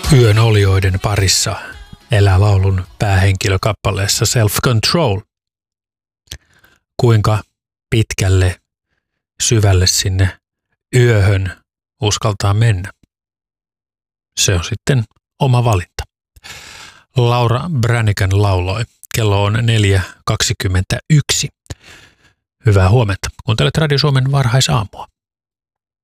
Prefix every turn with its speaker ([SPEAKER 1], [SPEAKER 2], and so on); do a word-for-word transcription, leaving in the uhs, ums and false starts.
[SPEAKER 1] Yön olioiden parissa elää laulun päähenkilö kappaleessa Self Control. Kuinka pitkälle, syvälle sinne yöhön uskaltaa mennä? Se on sitten oma valinta. Laura Branigan lauloi. Kello on neljä kaksikymmentäyksi. Hyvää huomenta. Kuuntelet Radio Suomen varhaisaamua.